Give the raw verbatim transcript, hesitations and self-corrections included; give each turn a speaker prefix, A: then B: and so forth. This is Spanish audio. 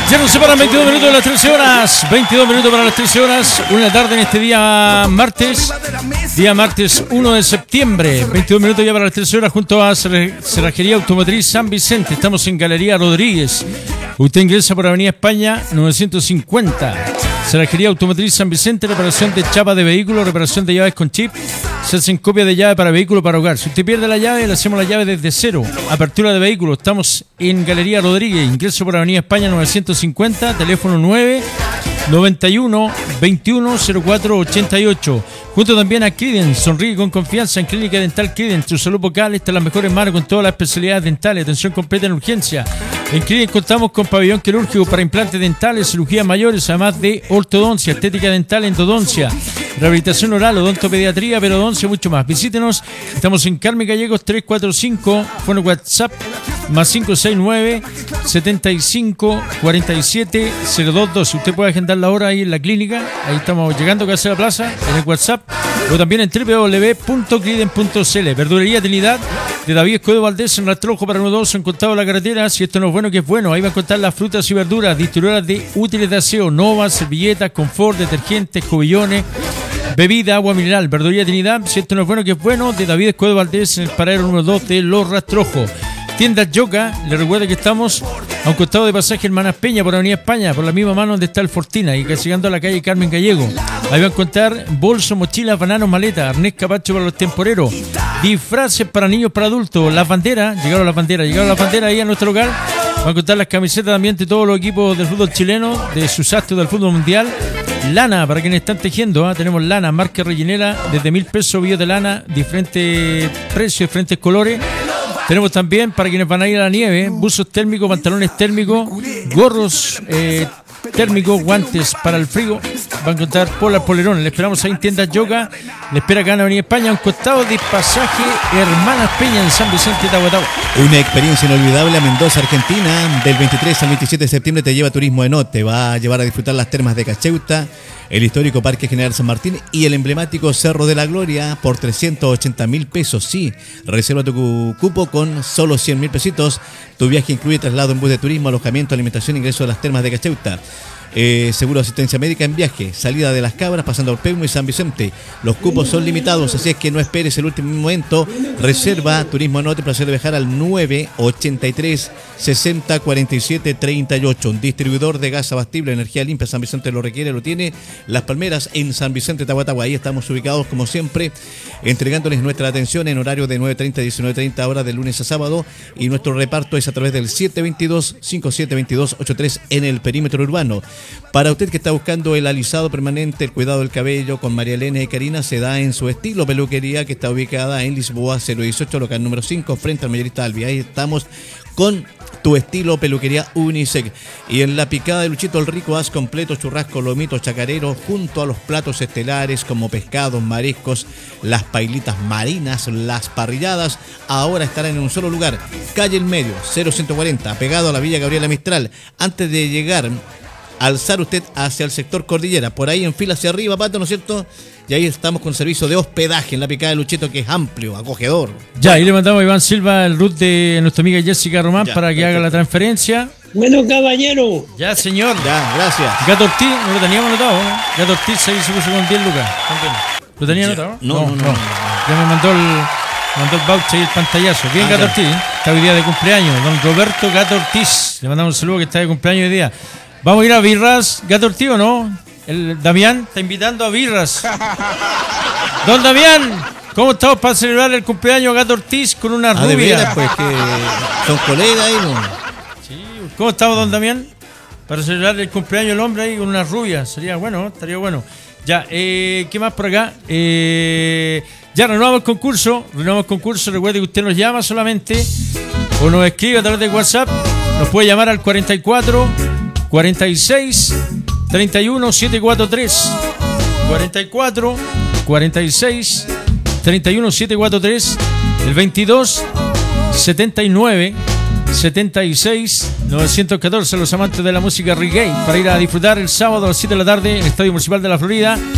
A: Ya nos separan veintidós minutos de las trece horas. veintidós minutos para las trece horas. Una de la tarde en este día martes. Día martes uno de septiembre. veintidós minutos ya para las trece horas junto a Cerrajería Automotriz San Vicente. Estamos en Galería Rodríguez. Usted ingresa por Avenida España novecientos cincuenta. Cerrajería Automotriz San Vicente. Reparación de chapa de vehículos. Reparación de llaves con chip. Se hacen copia de llave para vehículo para hogar. Si usted pierde la llave, le hacemos la llave desde cero. Apertura de vehículos. Estamos en Galería Rodríguez. Ingreso por Avenida España novecientos cincuenta. Teléfono nueve noventa y uno veintiuno cero cuatro ochenta y ocho. Junto también a Criden. Sonríe con confianza en Clínica Dental Criden. Tu salud bucal está en las mejores manos con todas las especialidades dentales. Atención completa en urgencia. En Criden contamos con pabellón quirúrgico para implantes dentales, cirugías mayores, además de ortodoncia, estética dental, endodoncia, rehabilitación oral, odontopediatría, periodoncia y mucho más. Visítenos. Estamos en Carmen Gallegos tres cuatro cinco. Fono WhatsApp más cinco seis nueve setenta y cinco cuarenta y siete cero dos dos. Usted puede agendar la hora ahí en la clínica. Ahí estamos llegando casi a la plaza en el WhatsApp. O también en doble u doble u doble u punto criden punto c l. Verdulería Trinidad de David Escobedo Valdés en Rastrojo para uno dos en Contado de la Carretera. Si esto no es bueno, que es bueno. Ahí va a encontrar las frutas y verduras, distribuidoras de útiles de aseo, Nova, servilletas, confort, detergentes, cobillones, bebida, agua mineral. Verdulería Trinidad, si esto no es bueno, que es bueno, de David Escobedo Valdés en el paradero número dos de Los Rastrojos. Tiendas Yoga, le recuerdo que estamos a un costado de Pasaje Hermanas Peña por Avenida España, por la misma mano donde está el Fortina, y casi llegando a la calle Carmen Gallego. Ahí va a encontrar bolsos, mochilas, bananos, maletas, arnés capacho para los temporeros, disfraces para niños, para adultos, las banderas, llegaron las banderas, llegaron las banderas ahí a nuestro local. Va a encontrar las camisetas también de todos los equipos del fútbol chileno, de sus actos del fútbol mundial. Lana, para quienes están tejiendo, ¿eh? Tenemos lana, marca rellenera, desde mil pesos, vídeos de lana, diferentes precios, diferentes colores. Tenemos también, para quienes van a ir a la nieve, buzos térmicos, pantalones térmicos, gorros eh, térmicos, guantes para el frío. Van a encontrar polas, polerones. Le esperamos ahí en Tiendas Yoga. Le espera acá en Avenida España, a un costado de Pasaje Hermanas Peña en San Vicente de Tahuatahua.
B: Una experiencia inolvidable a Mendoza, Argentina. Del veintitrés al veintisiete de septiembre te lleva Turismo Enot. Te va a llevar a disfrutar las termas de Cacheuta, el histórico Parque General San Martín y el emblemático Cerro de la Gloria por trescientos ochenta mil pesos. Sí, reserva tu cupo con solo cien mil pesitos. Tu viaje incluye traslado en bus de turismo, alojamiento, alimentación, ingreso a las termas de Cacheuta. Eh, seguro de asistencia médica en viaje, salida de Las Cabras, pasando por Peumo y San Vicente. Los cupos son limitados, así es que no esperes el último momento. Reserva Turismo Enot, placer de viajar al nueve ochenta y tres sesenta cuarenta y siete treinta y ocho. Un distribuidor de gas abastible, energía limpia. San Vicente lo requiere, lo tiene. Las Palmeras en San Vicente, Tahuatahua. Ahí estamos ubicados como siempre, entregándoles nuestra atención en horario de nueve treinta a diecinueve treinta horas de lunes a sábado, y nuestro reparto es a través del siete veintidós cincuenta y siete veintidós ochenta y tres en el perímetro urbano. Para usted que está buscando el alisado permanente, el cuidado del cabello, con María Elena y Karina se da en su estilo peluquería, que está ubicada en Lisboa cero dieciocho, local número cinco, frente al mayorista Albi. Ahí estamos con tu estilo peluquería unisex. Y en la picada de Luchito el Rico, haz completo, churrasco, lomito, chacarero, junto a los platos estelares como pescados, mariscos, las pailitas marinas, las parrilladas. Ahora estarán en un solo lugar, calle El Medio, cero ciento cuarenta, pegado a la Villa Gabriela Mistral. Antes de llegar, alzar usted hacia el sector Cordillera, por ahí en fila hacia arriba, Pato, ¿no es cierto? Y ahí estamos con servicio de hospedaje en la picada de Luchito, que es amplio, acogedor.
A: Ya, ahí le mandamos a Iván Silva el root de nuestra amiga Jessica Román ya, para que perfecto. Haga la transferencia.
C: Bueno, caballero.
A: Ya, señor.
B: Ya, gracias.
A: Gato Ortiz, no lo teníamos anotado, ¿no? Gato Ortiz ahí se puso con diez lucas. ¿Lo tenía ya. anotado?
B: No no, no, no, no.
A: Ya me mandó el, mandó el voucher y el pantallazo. Bien, ah, Gato ya. Ortiz, ¿eh? Está hoy día de cumpleaños. Don Roberto Gato Ortiz. Le mandamos un saludo, que está de cumpleaños hoy día. Vamos a ir a birras, Gato Ortiz, ¿o no? El Damián está invitando a birras. Don Damián, ¿cómo estamos para celebrar el cumpleaños Gato Ortiz con una
B: ah,
A: rubia?
B: De veras, pues que son colegas ahí, ¿no?
A: Sí, ¿cómo estamos, don Damián? Para celebrar el cumpleaños del hombre ahí con una rubia. Sería bueno, estaría bueno. Ya, eh, ¿qué más por acá? Eh, ya renovamos el concurso. Renovamos el concurso. Recuerde que usted nos llama solamente o nos escribe a través de WhatsApp. Nos puede llamar al cuarenta y cuatro cuarenta y seis treinta y uno setecientos cuarenta y tres. cuarenta y cuatro cuarenta y seis treinta y uno setecientos cuarenta y tres. El veintidós setenta y nueve setenta y seis novecientos catorce. Los amantes de la música reggae, para ir a disfrutar el sábado a las siete de la tarde en el Estadio Municipal de la Florida.